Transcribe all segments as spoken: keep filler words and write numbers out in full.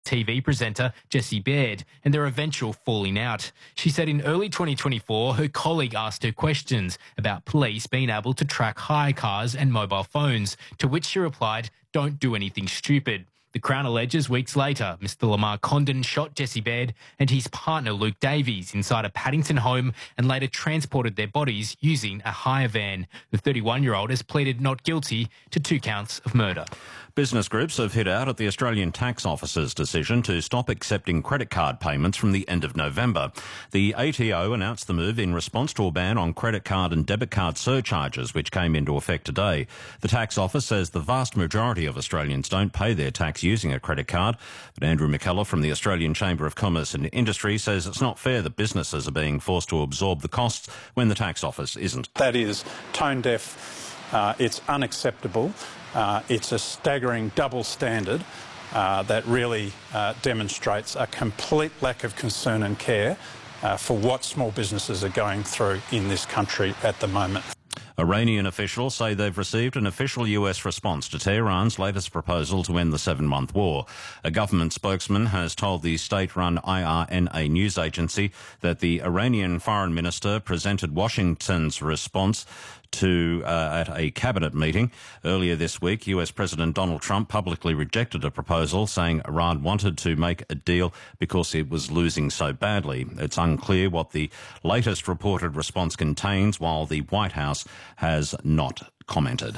T V presenter Jessie Baird and their eventual falling out. She said in early twenty twenty-four, her colleague asked her questions about police being able to track hire cars and mobile phones, to which she replied, "Don't do anything stupid." The Crown alleges weeks later, Mister Lamar Condon shot Jessie Baird and his partner Luke Davies inside a Paddington home and later transported their bodies using a hire van. The thirty-one-year-old has pleaded not guilty to two counts of murder. Business groups have hit out at the Australian Tax Office's decision to stop accepting credit card payments from the end of November. The A T O announced the move in response to a ban on credit card and debit card surcharges, which came into effect today. The Tax Office says the vast majority of Australians don't pay their tax using a credit card. But Andrew McKellar from the Australian Chamber of Commerce and Industry says it's not fair that businesses are being forced to absorb the costs when the Tax Office isn't. That is tone deaf. Uh, it's unacceptable. Uh, it's a staggering double standard uh, that really uh, demonstrates a complete lack of concern and care uh, for what small businesses are going through in this country at the moment. Iranian officials say they've received an official U S response to Tehran's latest proposal to end the seven-month war. A government spokesman has told the state-run I R N A news agency that the Iranian foreign minister presented Washington's response to uh, at a cabinet meeting. Earlier this week, U S President Donald Trump publicly rejected a proposal saying Iran wanted to make a deal because it was losing so badly. It's unclear what the latest reported response contains, while the White House has not commented.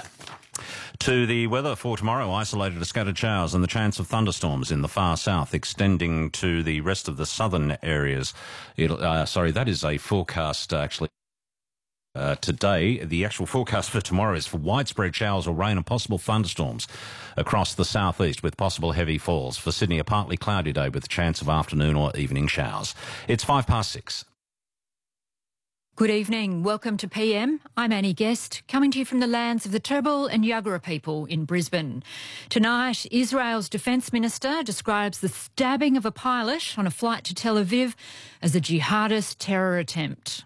To the weather for tomorrow, isolated scattered showers and the chance of thunderstorms in the far south, extending to the rest of the southern areas. It'll, uh, sorry, that is a forecast, uh, actually. Uh, today, the actual forecast for tomorrow is for widespread showers or rain and possible thunderstorms across the southeast with possible heavy falls. For Sydney, a partly cloudy day with a chance of afternoon or evening showers. It's five past six. Good evening. Welcome to P M. I'm Annie Guest, coming to you from the lands of the Turrbal and Yagara people in Brisbane. Tonight, Israel's Defence Minister describes the stabbing of a pilot on a flight to Tel Aviv as a jihadist terror attempt.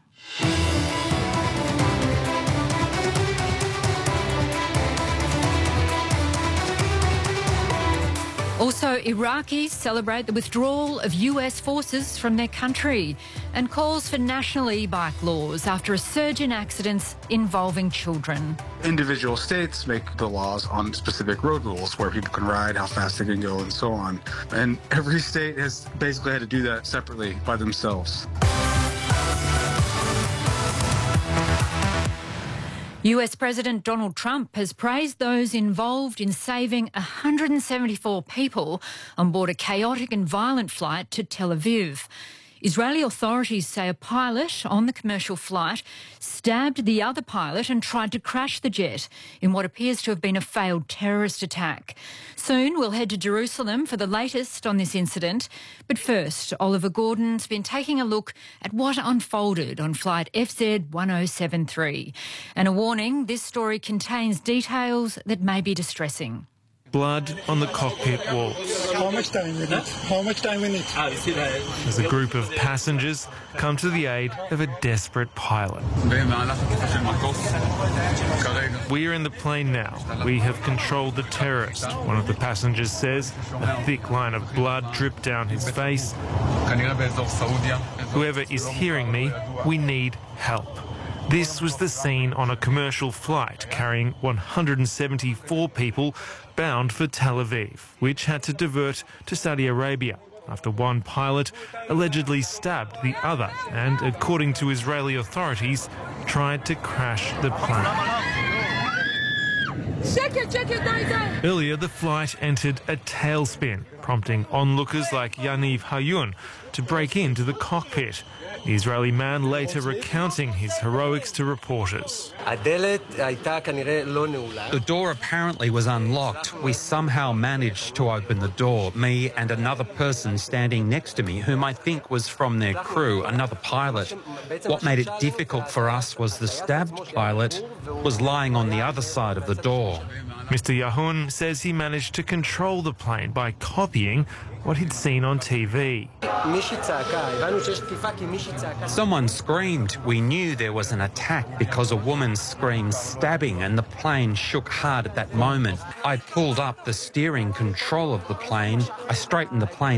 Also, Iraqis celebrate the withdrawal of U S forces from their country and calls for national e-bike laws after a surge in accidents involving children. Individual states make the laws on specific road rules where people can ride, how fast they can go, and so on. And every state has basically had to do that separately by themselves. U S President Donald Trump has praised those involved in saving one hundred seventy-four people on board a chaotic and violent flight to Tel Aviv. Israeli authorities say a pilot on the commercial flight stabbed the other pilot and tried to crash the jet in what appears to have been a failed terrorist attack. Soon we'll head to Jerusalem for the latest on this incident. But first, Oliver Gordon's been taking a look at what unfolded on flight F Z one oh seven three. And a warning, this story contains details that may be distressing. Blood on the cockpit walls. How much time we need? How much time we need? As a group of passengers come to the aid of a desperate pilot. We are in the plane now. We have controlled the terrorist. One of the passengers says. A thick line of blood dripped down his face. Whoever is hearing me, we need help. This was the scene on a commercial flight carrying one hundred seventy-four people bound for Tel Aviv, which had to divert to Saudi Arabia after one pilot allegedly stabbed the other and, according to Israeli authorities, tried to crash the plane. Earlier, the flight entered a tailspin, prompting onlookers like Yaniv Hayun to break into the cockpit. The Israeli man later recounting his heroics to reporters. The door apparently was unlocked. We somehow managed to open the door, me and another person standing next to me, whom I think was from their crew, another pilot. What made it difficult for us was the stabbed pilot was lying on the other side of the door. Mister Yahun says he managed to control the plane by copying what he'd seen on T V. Someone screamed. We knew there was an attack because a woman screamed stabbing and the plane shook hard at that moment. I pulled up the steering control of the plane. I straightened the plane